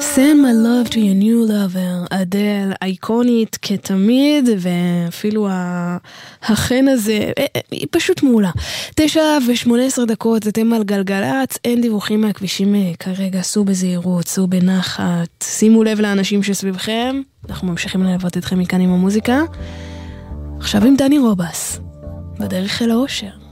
Send my love to your new lover, אדל, אייקונית כתמיד, ואפילו החן הזה, היא פשוט מעולה. 9:18, אתם על גלגלץ, אין דיווחים מהכבישים כרגע, סעו בזהירות, סעו בנחת, שימו לב לאנשים שסביבכם, אנחנו ממשיכים ללוות אתכם מכאן עם המוזיקה. עכשיו עם דני רובס, בדרך אל האושר.